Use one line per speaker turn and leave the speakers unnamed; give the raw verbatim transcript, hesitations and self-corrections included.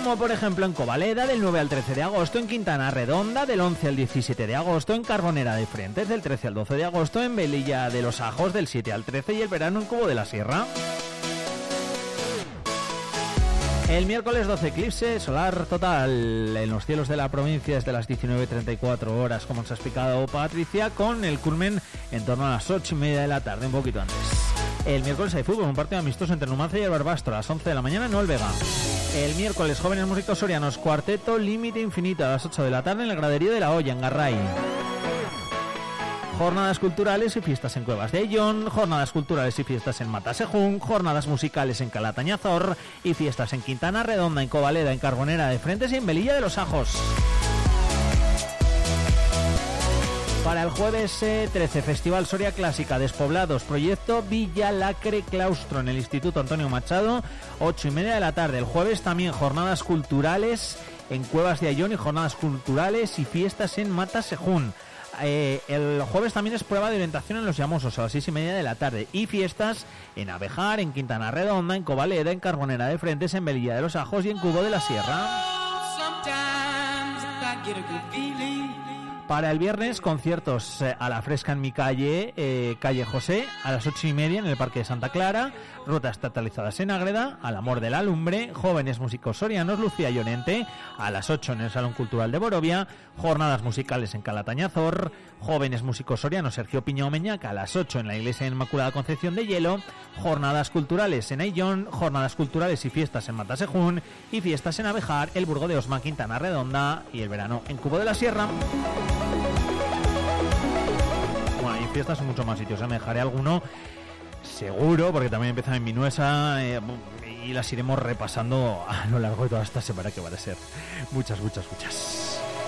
como por ejemplo en Covaleda del nueve al trece de agosto, en Quintana Redonda del once al diecisiete de agosto, en Carbonera de Frentes del trece al doce de agosto, en Velilla de los Ajos del siete al trece y el verano en Cubo de la Sierra. El miércoles doce, eclipse solar total en los cielos de la provincia desde las diecinueve treinta y cuatro horas, como nos ha explicado Patricia, con el culmen en torno a las ocho y media de la tarde, un poquito antes. El miércoles hay fútbol, un partido amistoso entre Numancia y el Barbastro a las once de la mañana en Olvega. El miércoles, jóvenes músicos sorianos, cuarteto Límite Infinito a las ocho de la tarde en el graderío de la Olla, en Garray. Jornadas culturales y fiestas en Cuevas de Ayllón, jornadas culturales y fiestas en Matasejún, jornadas musicales en Calatañazor y fiestas en Quintana Redonda, en Covaleda, en Carbonera de Frentes y en Velilla de los Ajos. Para el jueves eh, trece, Festival Soria Clásica, Despoblados, proyecto Villa Lacre Claustro en el Instituto Antonio Machado, ocho y media de la tarde. El jueves también jornadas culturales en Cuevas de Ayllón y jornadas culturales y fiestas en Matasejún. Eh, el jueves también es prueba de orientación en Los Llamosos a las seis y media de la tarde y fiestas en Abejar, en Quintana Redonda, en Covaleda, en Carbonera de Frentes, en Velilla de los Ajos y en Cubo de la Sierra. Para el viernes, conciertos eh, a la fresca en mi calle, eh, calle José, a las ocho y media en el Parque de Santa Clara, rutas estatalizadas en Ágreda, al Amor de la Lumbre, jóvenes músicos sorianos, Lucía Llorente, a las ocho en el Salón Cultural de Borovia, jornadas musicales en Calatañazor, jóvenes músicos sorianos, Sergio Piñao Meñaca, a las ocho en la Iglesia de Inmaculada Concepción de Hielo, jornadas culturales en Ayllón, jornadas culturales y fiestas en Matasejún y fiestas en Abejar, el Burgo de Osma, Quintana Redonda y el verano en Cubo de la Sierra. Bueno, y fiestas en muchos más sitios, ¿eh? Me dejaré alguno seguro, porque también empieza en Minuesa eh, y las iremos repasando a lo largo de toda esta semana, que van a ser muchas, muchas, muchas.